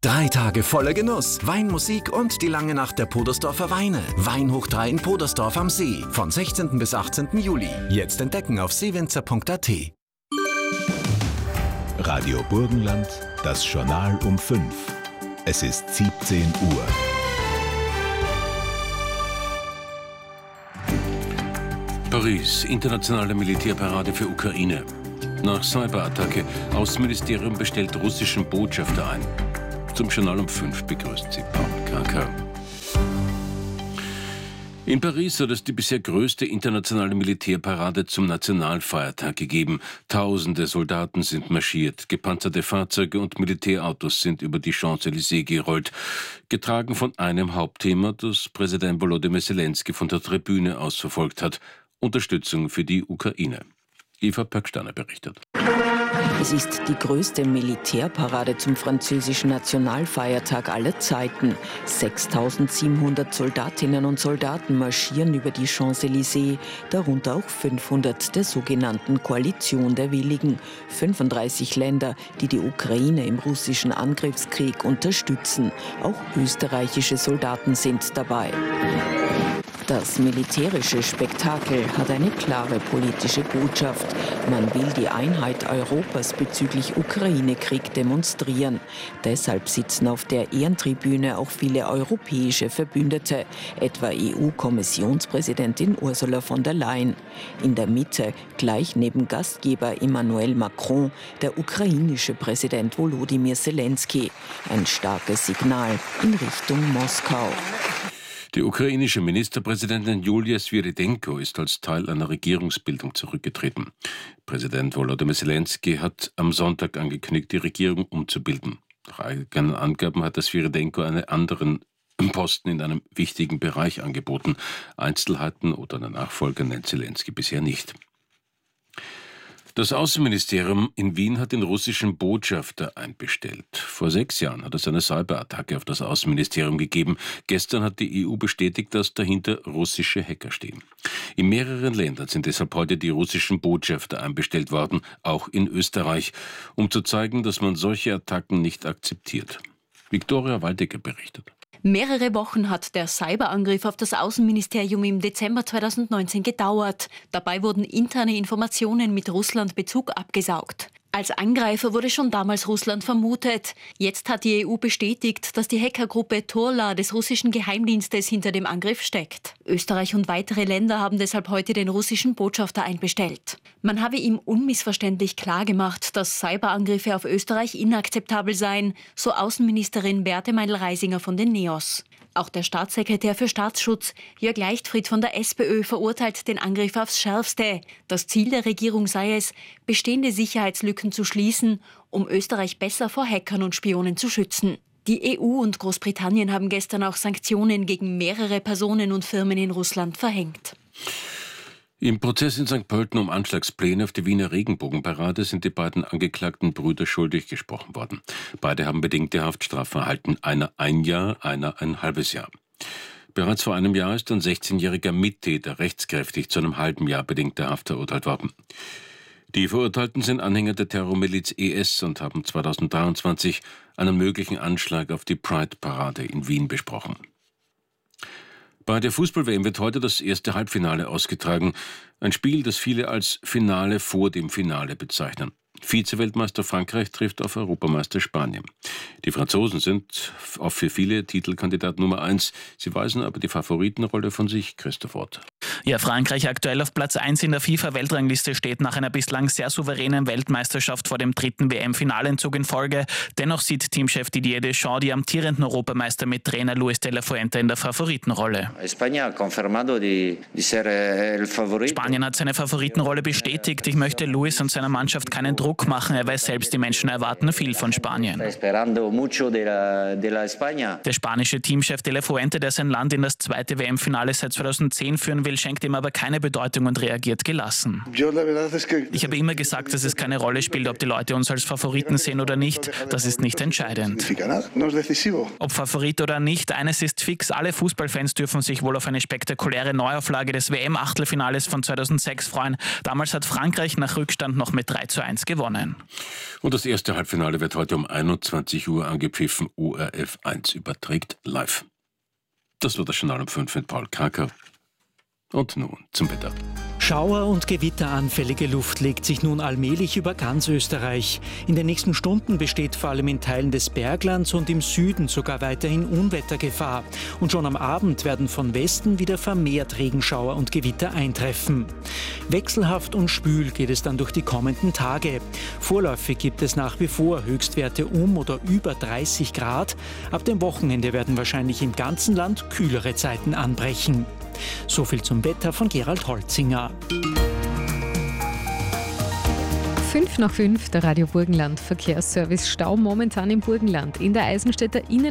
3 Tage voller Genuss, Weinmusik und die lange Nacht der Podersdorfer Weine. Wein hoch 3 in Podersdorf am See. Von 16. bis 18. Juli. Jetzt entdecken auf seewinzer.at. Radio Burgenland, das Journal um 5. Es ist 17 Uhr. Paris, internationale Militärparade für Ukraine. Nach Cyberattacke, Außenministerium bestellt russischen Botschafter ein. Zum Journal um 5 begrüßt sie Paul Kaka. In Paris hat es die bisher größte internationale Militärparade zum Nationalfeiertag gegeben. Tausende Soldaten sind marschiert, gepanzerte Fahrzeuge und Militärautos sind über die Champs-Élysées gerollt. Getragen von einem Hauptthema, das Präsident Volodymyr Zelensky von der Tribüne aus verfolgt hat: Unterstützung für die Ukraine. Eva Pöcksteiner berichtet. Es ist die größte Militärparade zum französischen Nationalfeiertag aller Zeiten. 6.700 Soldatinnen und Soldaten marschieren über die Champs-Élysées, darunter auch 500 der sogenannten Koalition der Willigen. 35 Länder, die die Ukraine im russischen Angriffskrieg unterstützen. Auch österreichische Soldaten sind dabei. Das militärische Spektakel hat eine klare politische Botschaft. Man will die Einheit Europas bezüglich Ukraine-Krieg demonstrieren. Deshalb sitzen auf der Ehrentribüne auch viele europäische Verbündete, etwa EU-Kommissionspräsidentin Ursula von der Leyen. In der Mitte, gleich neben Gastgeber Emmanuel Macron, der ukrainische Präsident Volodymyr Zelensky. Ein starkes Signal in Richtung Moskau. Die ukrainische Ministerpräsidentin Julia Swirydenko ist als Teil einer Regierungsbildung zurückgetreten. Präsident Volodymyr Zelensky hat am Sonntag angekündigt, die Regierung umzubilden. Nach eigenen Angaben hat Swirydenko einen anderen Posten in einem wichtigen Bereich angeboten. Einzelheiten oder eine Nachfolger nennt Zelensky bisher nicht. Das Außenministerium in Wien hat den russischen Botschafter einbestellt. Vor 6 Jahren hat es eine Cyberattacke auf das Außenministerium gegeben. Gestern hat die EU bestätigt, dass dahinter russische Hacker stehen. In mehreren Ländern sind deshalb heute die russischen Botschafter einbestellt worden, auch in Österreich, um zu zeigen, dass man solche Attacken nicht akzeptiert. Viktoria Waldecker berichtet. Mehrere Wochen hat der Cyberangriff auf das Außenministerium im Dezember 2019 gedauert. Dabei wurden interne Informationen mit Russland-Bezug abgesaugt. Als Angreifer wurde schon damals Russland vermutet. Jetzt hat die EU bestätigt, dass die Hackergruppe Turla des russischen Geheimdienstes hinter dem Angriff steckt. Österreich und weitere Länder haben deshalb heute den russischen Botschafter einbestellt. Man habe ihm unmissverständlich klargemacht, dass Cyberangriffe auf Österreich inakzeptabel seien, so Außenministerin Beate Meindl-Reisinger von den NEOS. Auch der Staatssekretär für Staatsschutz, Jörg Leichtfried von der SPÖ, verurteilt den Angriff aufs Schärfste. Das Ziel der Regierung sei es, bestehende Sicherheitslücken zu schließen, um Österreich besser vor Hackern und Spionen zu schützen. Die EU und Großbritannien haben gestern auch Sanktionen gegen mehrere Personen und Firmen in Russland verhängt. Im Prozess in St. Pölten um Anschlagspläne auf die Wiener Regenbogenparade sind die beiden angeklagten Brüder schuldig gesprochen worden. Beide haben bedingte Haftstrafen erhalten, einer 1 Jahr, einer ein halbes Jahr. Bereits vor einem Jahr ist ein 16-jähriger Mittäter rechtskräftig zu einem halben Jahr bedingter Haft verurteilt worden. Die Verurteilten sind Anhänger der Terrormiliz IS und haben 2023 einen möglichen Anschlag auf die Pride-Parade in Wien besprochen. Bei der Fußball-WM wird heute das erste Halbfinale ausgetragen. Ein Spiel, das viele als Finale vor dem Finale bezeichnen. Vize-Weltmeister Frankreich trifft auf Europameister Spanien. Die Franzosen sind auch für viele Titelkandidat Nummer 1. Sie weisen aber die Favoritenrolle von sich. Christoph Ott. Ja, Frankreich aktuell auf Platz 1 in der FIFA-Weltrangliste steht nach einer bislang sehr souveränen Weltmeisterschaft vor dem 3. WM-Finalentzug in Folge. Dennoch sieht Teamchef Didier Deschamps die amtierenden Europameister mit Trainer Luis de la Fuente in der Favoritenrolle. Spanien hat seine Favoritenrolle bestätigt. Ich möchte Luis und seiner Mannschaft keinen Druck machen. Er weiß selbst, die Menschen erwarten viel von Spanien. Der spanische Teamchef de la Fuente, der sein Land in das 2. WM-Finale seit 2010 führen will, schenkt ihm aber keine Bedeutung und reagiert gelassen. Ich habe immer gesagt, dass es keine Rolle spielt, ob die Leute uns als Favoriten sehen oder nicht. Das ist nicht entscheidend. Ob Favorit oder nicht, eines ist fix, alle Fußballfans dürfen sich wohl auf eine spektakuläre Neuauflage des WM-Achtelfinales von 2006 freuen. Damals hat Frankreich nach Rückstand noch mit 3:1 gewonnen. Und das erste Halbfinale wird heute um 21 Uhr angepfiffen. ORF 1 überträgt live. Das war das Journal um 5 mit Paul Kraker. Und nun zum Wetter. Schauer- und gewitteranfällige Luft legt sich nun allmählich über ganz Österreich. In den nächsten Stunden besteht vor allem in Teilen des Berglands und im Süden sogar weiterhin Unwettergefahr. Und schon am Abend werden von Westen wieder vermehrt Regenschauer und Gewitter eintreffen. Wechselhaft und schwül geht es dann durch die kommenden Tage. Vorläufig gibt es nach wie vor Höchstwerte um oder über 30 Grad. Ab dem Wochenende werden wahrscheinlich im ganzen Land kühlere Zeiten anbrechen. So viel zum Wetter von Gerald Holzinger. 5 nach 5, der Radio Burgenland Verkehrsservice. Stau momentan im Burgenland. In der Eisenstädter